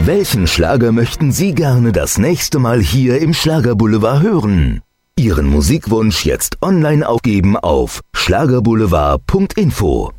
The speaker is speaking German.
Welchen Schlager möchten Sie gerne das nächste Mal hier im Schlagerboulevard hören? Ihren Musikwunsch jetzt online aufgeben auf schlagerboulevard.info.